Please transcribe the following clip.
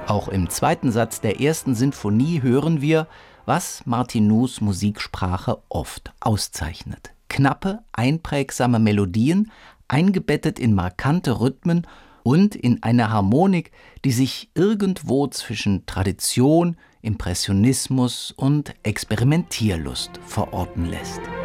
Auch im zweiten Satz der ersten Sinfonie hören wir, was Martinus Musiksprache oft auszeichnet. Knappe, einprägsame Melodien, eingebettet in markante Rhythmen und in eine Harmonik, die sich irgendwo zwischen Tradition, Impressionismus und Experimentierlust verorten lässt.